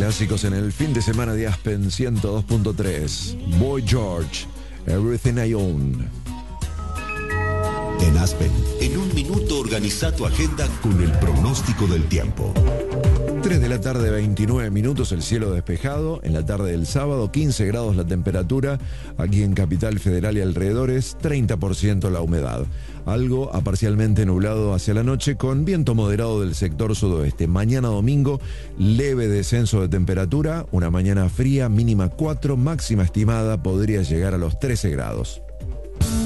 Clásicos en el fin de semana de Aspen 102.3. Boy George, Everything I Own. En Aspen, en un minuto organiza tu agenda con el pronóstico del tiempo. 3 de la tarde, 29 minutos, el cielo despejado. En la tarde del sábado, 15 grados la temperatura. Aquí en Capital Federal y alrededores, 30% la humedad. Algo a parcialmente nublado hacia la noche con viento moderado del sector sudoeste. Mañana domingo, leve descenso de temperatura. Una mañana fría, mínima 4, máxima estimada podría llegar a los 13 grados.